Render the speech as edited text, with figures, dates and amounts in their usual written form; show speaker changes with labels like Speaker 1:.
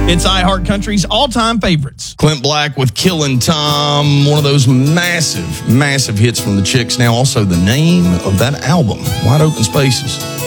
Speaker 1: It's iHeartCountry's all-time favorites.
Speaker 2: Clint Black with Killin' Tom, one of those massive hits from the Chicks. Now also the name of that album, Wide Open Spaces.